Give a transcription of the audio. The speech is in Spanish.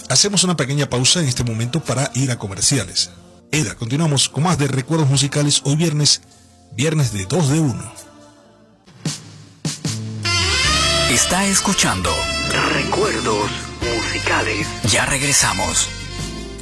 Hacemos una pequeña pausa en este momento para ir a comerciales. Eda, continuamos con más de Recuerdos Musicales hoy viernes de 2 de 1. Está escuchando Recuerdos Musicales. Ya regresamos.